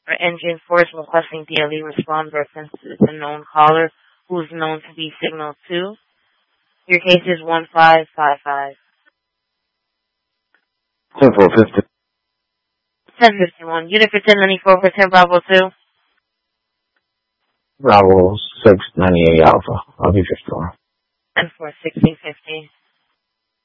or engine force requesting daily respond reference to the known caller who is known to be signal 2. Your case is 1555. 10-4-50. 1051. Unit for 1094 for 10 Bravo 2. Bravo 698 Alpha. I'll be 51. And for 1650.